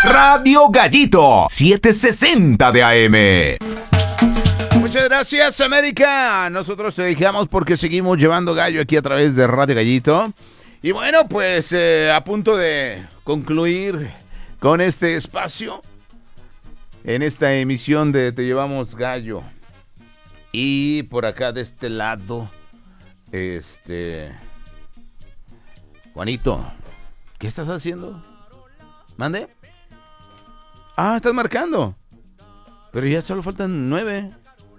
Radio Gallito 760 de AM. Muchas gracias, América. Nosotros te dejamos porque seguimos llevando gallo aquí a través de Radio Gallito. Y bueno, pues a punto de concluir con este espacio en esta emisión de Te Llevamos Gallo. Y por acá de este lado, Juanito, ¿qué estás haciendo? ¿Mande? Ah, estás marcando. Pero ya solo faltan 9.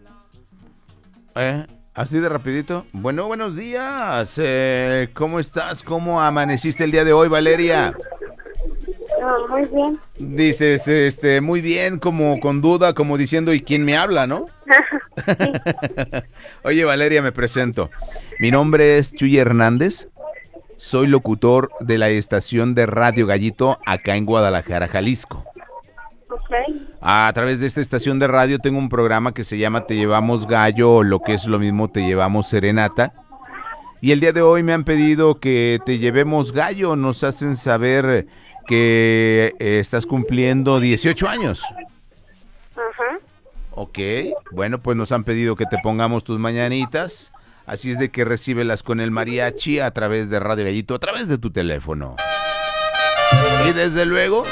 Así de rapidito. Bueno, buenos días. ¿Cómo estás? ¿Cómo amaneciste el día de hoy, Valeria? Muy bien. Dices, muy bien, como con duda, como diciendo, ¿y quién me habla, no? Sí. Oye, Valeria, me presento. Mi nombre es Chuy Hernández. Soy locutor de la estación de Radio Gallito acá en Guadalajara, Jalisco. Okay. A través de esta estación de radio tengo un programa que se llama Te Llevamos Gallo, o lo que es lo mismo, Te Llevamos Serenata. Y el día de hoy me han pedido que te llevemos gallo. Nos hacen saber que estás cumpliendo 18 años. Ajá. Ok, bueno, pues nos han pedido que te pongamos tus mañanitas. Así es de que recíbelas con el mariachi a través de Radio Gallito, a través de tu teléfono. Y desde luego,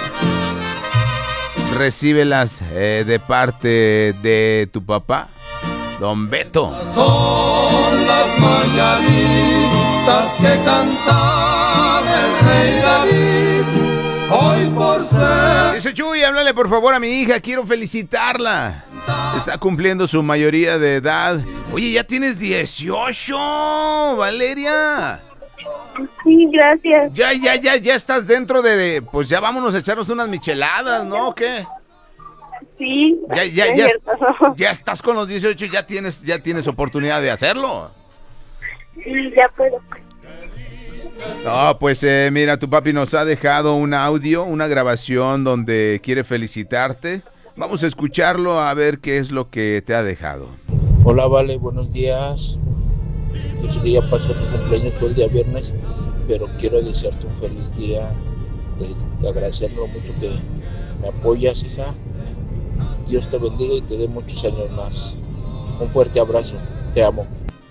recíbelas de parte de tu papá, Don Beto. Son las mañanitas que cantaba el rey David, hoy por ser... Dice Chuy, háblale por favor a mi hija, quiero felicitarla. Está cumpliendo su mayoría de edad. Oye, ya tienes 18, Valeria. Sí, gracias. Ya estás dentro pues ya vámonos a echarnos unas micheladas, ¿no? ¿O qué? Sí. Ya estás con los 18, ya tienes oportunidad de hacerlo. Sí, ya puedo. No, pues mira, tu papi nos ha dejado un audio, una grabación donde quiere felicitarte. Vamos a escucharlo a ver qué es lo que te ha dejado. Hola, Vale, buenos días. Yo sé que ya pasó tu cumpleaños, fue el día viernes, pero quiero desearte un feliz día, de agradecer lo mucho que me apoyas, hija. Dios te bendiga y te dé muchos años más. Un fuerte abrazo, te amo.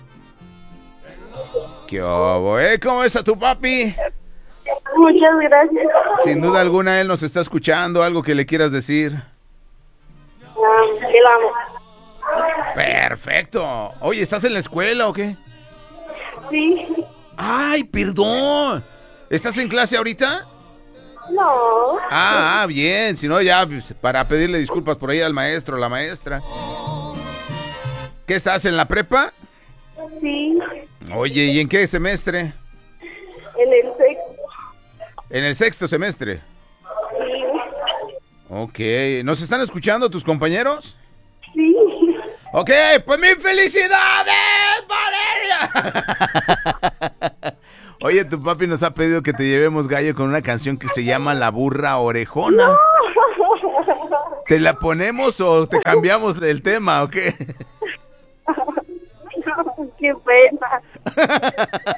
¿Qué hubo, ¿Cómo ves a tu papi? Muchas gracias. Sin duda alguna él nos está escuchando, algo que le quieras decir. Que lo amo. Perfecto. Oye, ¿estás en la escuela o qué? Sí. Ay, perdón. ¿Estás en clase ahorita? No. Bien. Si no, ya para pedirle disculpas por ahí al maestro o la maestra. ¿Qué estás, en la prepa? Sí. Oye, ¿y en qué semestre? En el sexto. En el sexto semestre. Sí. Ok. ¿Nos están escuchando tus compañeros? Sí. Ok, pues ¡mis felicidades, Valeria! Oye, tu papi nos ha pedido que te llevemos gallo con una canción que se llama La Burra Orejona. No. ¿Te la ponemos o te cambiamos el tema o qué? No, qué pena.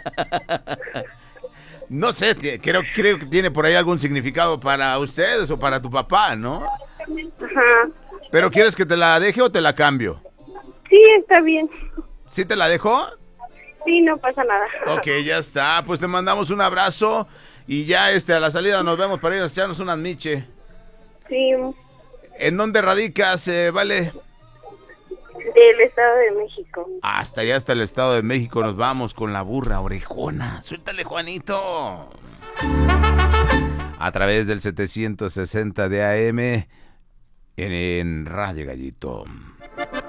No sé, creo que tiene por ahí algún significado para ustedes o para tu papá, ¿no? Ajá. ¿Pero quieres que te la deje o te la cambio? Sí, está bien. ¿Sí te la dejó? Sí, no pasa nada. Ok, ya está. Pues te mandamos un abrazo y ya a la salida nos vemos para ir a echarnos unas miche. Sí. ¿En dónde radicas, Vale? Del Estado de México. Hasta allá, hasta el Estado de México nos vamos con La Burra Orejona. Suéltale, Juanito. A través del 760 de AM en Radio Gallito.